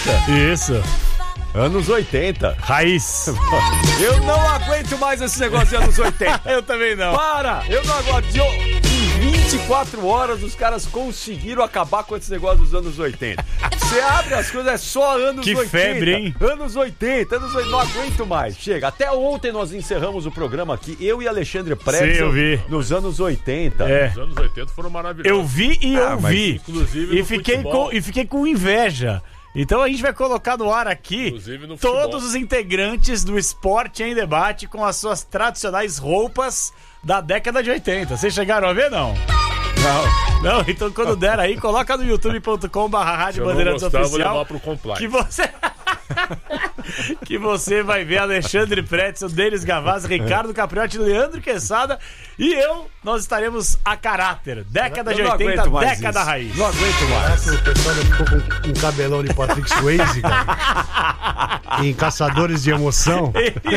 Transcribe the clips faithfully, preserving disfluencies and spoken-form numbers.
oitenta? Isso. Anos oitenta. Raiz. Eu não aguento mais esse negócio de anos oitenta. Eu também não. Para! Eu não aguento. De- Em vinte e quatro horas os caras conseguiram acabar com esse negócio dos anos oitenta. Você abre as coisas, é só anos Que oitenta. febre, hein? Anos oitenta, anos oitenta. Não aguento mais. Chega. Até ontem nós encerramos o programa aqui, eu e Alexandre Pretzel. Sim, eu vi. Nos anos oitenta. É. Os anos oitenta foram maravilhosos. Eu vi e Ah, mas ouvi. inclusive E no fiquei, futebol. com, e fiquei com inveja. Então a gente vai colocar no ar aqui Inclusive no futebol. todos os integrantes do Esporte em Debate com as suas tradicionais roupas da década de oitenta. Vocês chegaram a ver, não? Não. Não? Então quando der aí, coloca no youtube ponto com barra rádio Se eu não Bandeirantes gostar, eu vou Oficial. levar pro compliance. Que você... que você vai ver Alexandre Pretzel, Denis Gavazzi, Ricardo Capriotti, Leandro Quesada e eu, nós estaremos a caráter. Década Eu de não oitenta, aguento mais década isso. raiz. Não aguento mais. Será que o pessoal ficou com um cabelão de Patrick Swayze, cara? Em Caçadores de Emoção?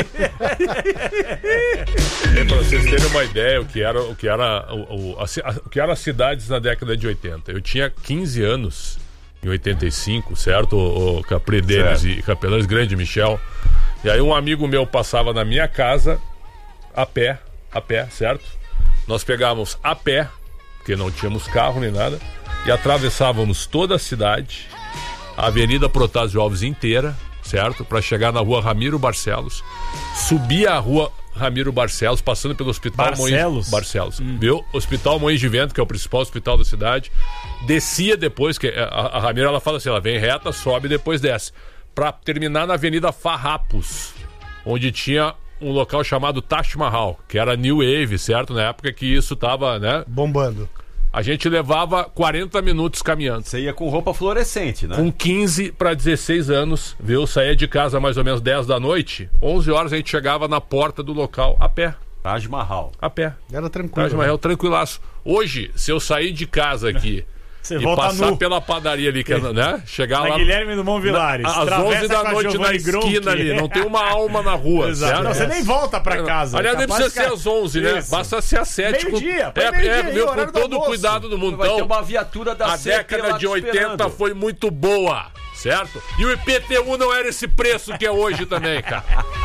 É, pra vocês terem uma ideia o que era, o que era, o, o, a, ci- a- o que eram as cidades na década de oitenta. Eu tinha quinze anos em oitenta e cinco, certo? O, o Capri Denis e Capelães Grande Michel. E aí um amigo meu passava na minha casa a pé, a pé, certo? Nós pegávamos a pé, porque não tínhamos carro nem nada, e atravessávamos toda a cidade, a Avenida Protásio Alves inteira, certo? Para chegar na rua Ramiro Barcelos, subia a rua Ramiro Barcelos, passando pelo Hospital Barcelos? Moinhos Barcelos, viu? Hospital Moinhos de Vento, que é o principal hospital da cidade, descia depois, que a, a Ramiro ela fala assim, ela vem reta, sobe e depois desce, para terminar na Avenida Farrapos, onde tinha um local chamado Taj Mahal, que era New Wave, certo? Na época que isso tava, né? Bombando. A gente levava quarenta minutos caminhando. Você ia com roupa fluorescente, né? Com quinze para dezesseis anos, viu? Saía de casa mais ou menos dez da noite. onze horas a gente chegava na porta do local a pé. Taj Mahal. A pé. Era tranquilo. Taj Mahal, tranquilaço. Hoje, se eu sair de casa aqui Você e volta passar nu. pela padaria ali, que é, né? Chegar Na lá Guilherme do Mão Vilares. às Travessa onze da com a noite na Giovanni Gronchi. esquina ali. Não tem uma alma na rua, Exato. certo? Não, você nem volta pra casa. Aliás, nem Capaz precisa de ser ficar- às onze, né? Isso. Basta ser às sete. Meio-dia, põe É, meio-dia é, aí, viu? horário Com do todo o almoço. cuidado do mundo. Vai ter Então, uma viatura da a C P década lá de te oitenta esperando. foi muito boa, certo? E o I P T U não era esse preço que é hoje também, cara.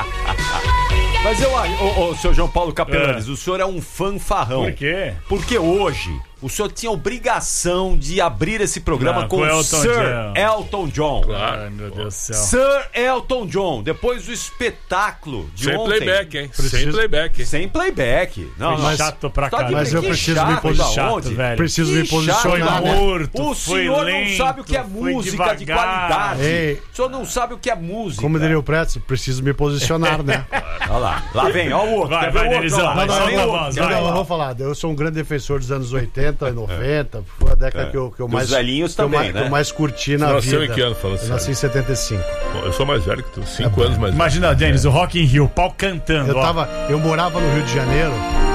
Mas eu acho, ô, ô, seu João Paulo Capelanes, o senhor é um fanfarrão. Por quê? Porque hoje o senhor tinha obrigação de abrir esse programa Não, com com o Elton Sir John. Elton John. Ai, meu Deus do céu. Sir Elton John, depois do espetáculo de Sem ontem. playback, hein? Preciso- Sem playback, hein? Sem playback. Não, Foi mas chato pra tá de caralho. Mas eu que preciso chato, me da posicionar, onde? velho. Preciso Que me posicionar, chato, né? morto, O foi senhor lento, não sabe o que é foi música de devagar. qualidade. Ei. O senhor não sabe o que é música. Como diria o Pretzel, preciso me posicionar, né? Olha lá, lá vem, ó o outro. Vai, quer ver vai, o outro? Denizão, Olha lá, vai, lá vai, vem o vai, outro. vai, Quer Não, ver? não, eu vou falar. Eu sou um grande defensor dos anos oitenta, noventa. Foi a década que eu, que eu Dos mais. velhinhos que eu também, mais, né? que eu mais curti na Você vida. nasceu em que ano, falando Eu nasci sério? em setenta e cinco. Pô, eu sou mais velho que tu, cinco anos mais velho. Imagina, Denis, o Rock in Rio, pau cantando. Eu ó. tava. Eu morava no Rio de Janeiro.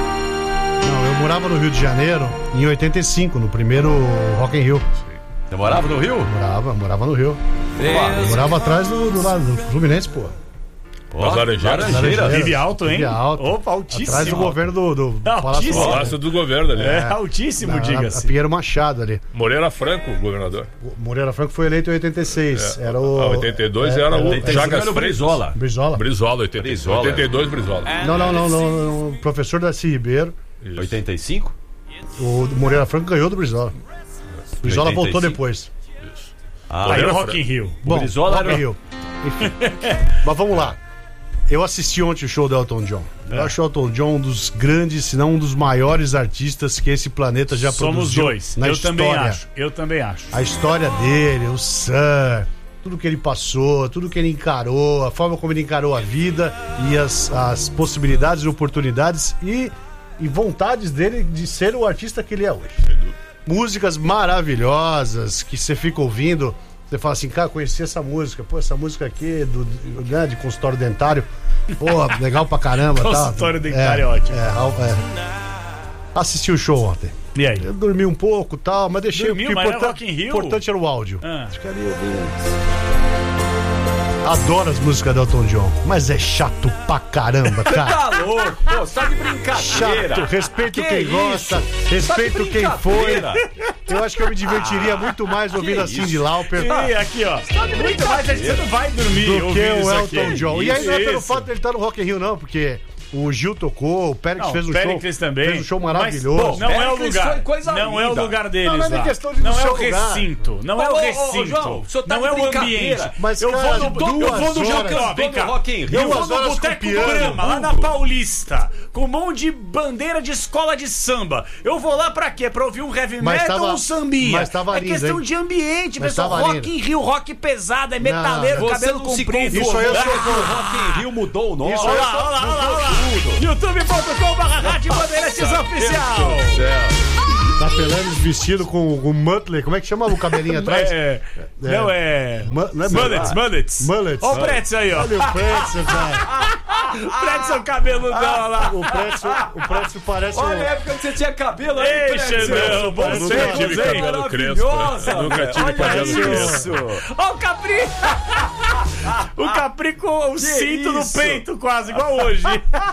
Não, eu morava no Rio de Janeiro em oitenta e cinco, no primeiro Rock in Rio. Você morava no Rio? Morava, morava no Rio. Opa, Eu morava atrás do, do lado do Fluminense, pô. Nas Laranjeiras? Laranjeira. Vive alto, hein? Vive alto. Opa, altíssimo. Atrás do governo do, do Altíssimo. O Palácio do Governo ali. É, altíssimo, Na, na, diga-se. Pinheiro Machado ali. Moreira Franco, governador. O Moreira Franco foi eleito em oitenta e seis. É. Era o. Ah, oitenta e dois é, era o oitenta e cinco Chagas era o Freitas. Brizola. Brizola. Brizola, oitenta e dois. Brizola. oitenta e dois, Brizola. Não, não, não, não, não. Professor Darcy Ribeiro. Isso. oitenta e cinco? O Moreira Franco ganhou do Brizola. Brizola oitenta e voltou cinco. depois. Ah, Aí o Moreira Rock in Franco. Rio. Bom, Brizola Rock in era- Rio. Enfim. Mas vamos lá. Eu assisti ontem o show do Elton John. Eu acho o Elton John um dos grandes, se não um dos maiores artistas que esse planeta já Somos produziu dois. na Eu história. também acho. Eu também acho. A história dele, o Sir, tudo que ele passou, tudo que ele encarou, a forma como ele encarou a vida e as, as possibilidades e oportunidades e, e vontades dele de ser o artista que ele é hoje. Músicas maravilhosas que você fica ouvindo, você fala assim, cara, conheci essa música, pô, essa música aqui do, do, né, de consultório dentário, pô, legal pra caramba. Consultório tá? dentário é ótimo. É, é. Assisti o show ontem. E aí? Eu dormi um pouco e tal, mas deixei Dormiu, o que mas era importan- Rock in Rio? importante era o áudio. Ah. Acho que ali eu vi. Adoro as músicas do Elton John, mas é chato pra caramba, cara. Tá louco, pô, você tá de brincadeira. Chato, respeito Que quem isso? gosta, respeito Tá de quem foi. brincadeira. Eu acho que eu me divertiria muito mais ouvindo a isso? Cindy Lauper E aqui, ó. Muito mais, a gente não vai dormir do que ouvindo o isso Elton aqui. John. E aí não é pelo Isso. fato dele estar no Rock in Rio, não, porque o Gil tocou, o Périx Não, fez um Péricles show. também. Fez um show Mas, maravilhoso. bom, não é o Péricles lugar. foi coisa Não é o linda. lugar deles Não, não é nem lá. questão de Não no é seu o lugar. recinto. Não é Ô, o ô, ô, recinto. João, o senhor tá não de é o brincadeira. ambiente. Mas, eu cara, vou no, duas eu vou no horas. Ó, vem Do cá. Rock in Rio. Eu vou Duas no horas com Boteco piano, Brama, lá na burro. Paulista, com um monte de bandeira de escola de samba. Eu vou lá pra quê? Pra ouvir um heavy Mas metal tava- ou um sambinha? mas tava é lindo, questão hein? de ambiente, Mas pessoal. tava Rock lindo. in Rio, rock pesado, é metaleiro, Você cabelo não se comprido. Isso aí eu conformou sou- que o Rock in Rio mudou o nome. Isso Olha aí eu lá, sou- olha lá, olha lá, olha lá. youtube ponto com barra rádio Bandeirantes Oficial. Tá Pelanes vestido com o Muttley. Como é que chama o cabelinho atrás? É, não é. Mu- não é Mullets, mullets. Mullets. Olha o Pretzel aí, ó. Olha o Pretzel, cara. Pretzel cabeludão, olha lá. O Pretzel, o Pretzel parece Olha a um... época que você tinha cabelo aí, Ei, Pretzel. Xandão, bom Nunca tempos, tive hein? cabelo crespo, né? Maravilhosa, Nunca velho. tive Olha cabelo isso. Ó o Capri. O Capri com o cinto no isso? peito, quase, igual hoje.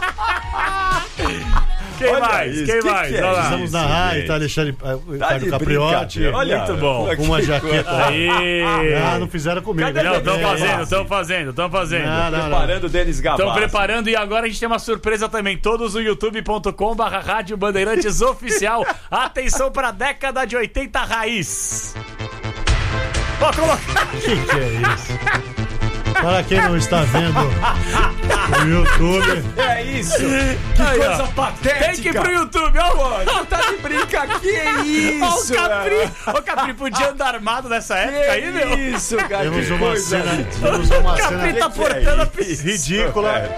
Quem Olha mais? isso, Quem que mais? que é Olha lá. isso? Estamos na rádio, gente. tá Alexandre uh, Tá Ricardo de Capriotti. brincadeira. Olha, Muito bom. Com uma jaqueta. Aí. Ah, não fizeram comigo. Cadê né? Não, estão É, fazendo, é. estão fazendo, estão fazendo. Não, não, não. Preparando o Denis Gavassi. Estão preparando e agora a gente tem uma surpresa também. Todos no youtube ponto com barra rádio Bandeirantes Oficial. Atenção pra década de oitenta raiz. Vou colocar. O que, que é isso? Para quem não está vendo o YouTube, É isso. Que Aí, coisa ó. patética. Tem que ir pro YouTube, ó. Pô, tá de brincadeira. Que Ó isso, o Capri. velho. Ô, Capri, podia andar armado nessa época aí, meu? Que isso, cara. temos Que uma coisa. cena, temos uma O Capri cena tá que é portando a isso? piscina. ridícula.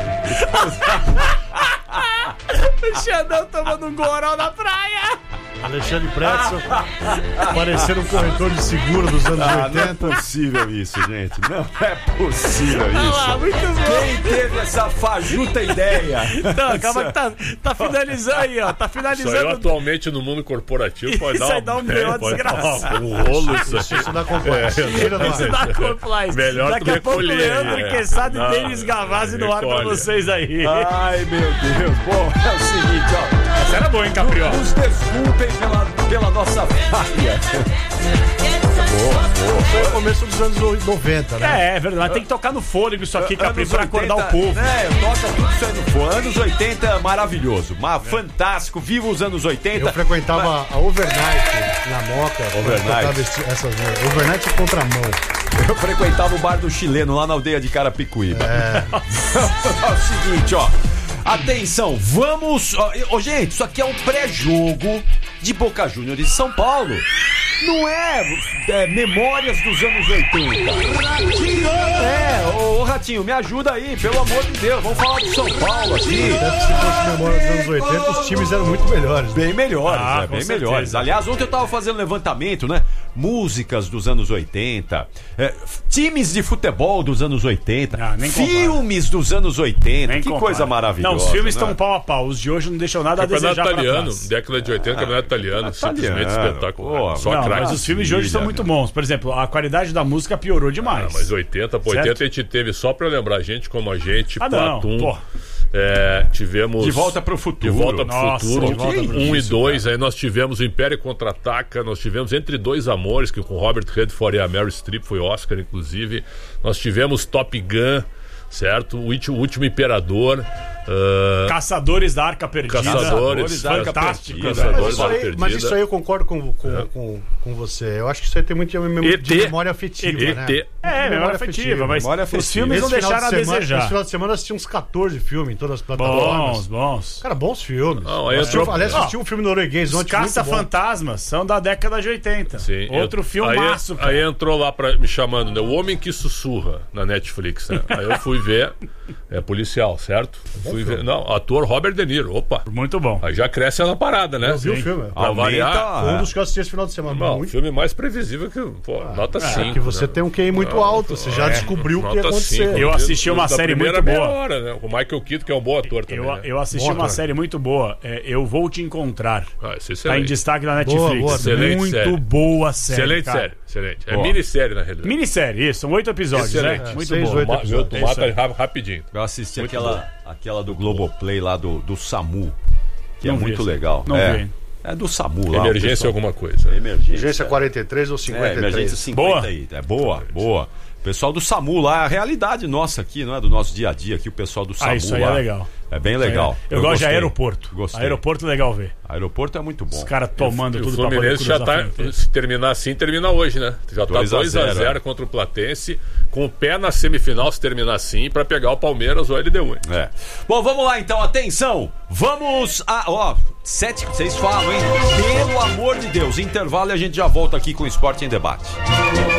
O Xandão tomando um goró na praia. Alexandre Pretzel parecendo um corretor de seguro dos anos Ah, não é oitenta. possível isso, gente. Não é possível Olha lá, isso. muito bom. Quem teve essa fajuta ideia? Então, calma que tá, tá finalizando aí, ó. Tá Isso aí finalizando. atualmente no mundo corporativo pode Isso dar aí dá um B O é, pode desgraçado. dar um rolo isso aí. Isso dá complexo. Tira do Isso ar. dá compliance. Melhor Daqui tu a pouco o recolher, Leandro é. Quesada Não, e Denis Gavassi no ar pra recolhe. vocês aí. Ai, meu Deus. Bom, é o seguinte, ó. Essa era boa, hein, Caprió? Nos desculpem pela, pela nossa falha. Foi o começo dos anos noventa, né? É, é verdade. Mas tem que tocar no fôlego isso aqui, Capri, Anos pra acordar oitenta, o povo. É, toca tudo isso aí no fogo. Anos oitenta, maravilhoso. Mas fantástico. Viva os anos oitenta. Eu frequentava a Overnight na Moca. Overnight. Eu tocava esse- essas Overnight e contramão. Eu frequentava o bar do chileno lá na aldeia de Carapicuíba. É. É o seguinte, ó. Atenção, vamos. Ó, ô, gente, isso aqui é um pré-jogo de Boca Juniors de São Paulo. Não é, é memórias dos anos oitenta. É, ô, ô Ratinho, me ajuda aí, pelo amor de Deus. Vamos falar do São Paulo aqui. Até se fosse memória dos anos oitenta, os times eram muito melhores. Bem melhores, Ah, é, com bem certeza. melhores. Aliás, ontem eu tava fazendo levantamento, né? Músicas dos anos oitenta, é, f- times de futebol dos anos oitenta, Ah, nem filmes dos anos oitenta. Nem que compara. coisa maravilhosa. Não, os filmes né? estão pau a pau. Os de hoje não deixam nada a Campeonato desejar pra italiano, trás. década de oitenta, campeonato italiano, simplesmente italiano, espetacular. pô, Só Não, craque. mas os filmes de hoje são muito bons. Por exemplo, a qualidade da música piorou demais. Ah, mas oitenta, pô, Certo? oitenta a gente teve, só pra lembrar, gente como a gente, Ah, não, Platum, pô. é, tivemos... De Volta pro Futuro. De Volta pro Nossa, Futuro, De Volta pro um e isso, dois, aí nós tivemos o Império Contra-Ataca, nós tivemos Entre Dois Amores, que com Robert Redford e a Meryl Streep foi Oscar, inclusive. Nós tivemos Top Gun, certo? O Último, o Último Imperador. ah, Caçadores da Arca Perdida. Caçadores, da Arca fantástico. Perdida. Mas Caçadores isso, da Arca aí, Perdida. mas isso aí eu concordo com, com, com, com você. Eu acho que isso aí tem muito de, mem- E T. de memória afetiva, E né? T. É, memória afetiva, mas memória os afetiva. filmes não Esse final deixaram a de semana- Esse desejar. final de semana eu assisti uns catorze filmes em todas as plataformas. Bons, bons. Cara, bons filmes. Não, aí Assisti- entrou- Aliás, Ó, assisti um filme norueguês Os ontem muito bom. Caça-Fantasmas são da década de oitenta. Sim, Outro eu- filmaço, aí, cara. aí entrou lá pra, me chamando, né? O Homem que Sussurra, na Netflix, né? Aí eu fui ver, é policial, certo? Fui ver, não, ator Robert De Niro, opa. Muito bom. Aí já cresce na parada, né? Eu vi o filme. Pra variar. Foi um dos que eu assisti esse final de semana. Bom, o muito... filme mais previsível que. Pô, nota cinco. É que você né? tem um Q I muito alto, você já É, descobriu o que ia nota acontecer. cinco. Eu assisti uma Da série primeira muito meia boa. hora, né? Com o Michael Keaton, que é um bom ator também. Eu, né? eu assisti Boa, uma cara. série muito boa. É, Eu Vou Te Encontrar. Ah, isso é Tá em excelente. destaque na Netflix. Boa, boa. Excelente muito série. boa série. Excelente cara. série, excelente. É Boa. minissérie, na realidade. Minissérie, isso. São oito episódios, Excelente. né? Muito Seis, boa. oito Ma- Meu, tu É isso mata aí. ra- rapidinho. Eu assisti Muito aquela, aquela do Globoplay lá do, do SAMU, que Não é vi muito essa. legal. Não é, vi. é do SAMU lá. o Emergência pessoal- alguma coisa. Emergência. Emergência quarenta e três ou É, cinquenta e três? emergência cinquenta Boa. aí. É boa, boa. Pessoal do SAMU lá, a realidade nossa aqui, não é? Do nosso dia a dia aqui, o pessoal do SAMU Ah, isso aí lá. é legal. É bem legal. Eu, gosto gostei. de aeroporto. Gostei. Aeroporto é legal ver. Aeroporto é muito bom. Os caras tomando E o tudo pra poder Fluminense já cruzar tá. a fronteira. Se terminar assim, termina hoje, né? Já tá dois a dois a zero, zero é. contra o Platense, com o pé na semifinal, se terminar assim, pra pegar o Palmeiras ou a L D U. É. Bom, vamos lá então, atenção. Vamos a. Ó, sete. Vocês falam, hein? Pelo amor de Deus, intervalo e a gente já volta aqui com o Esporte em Debate.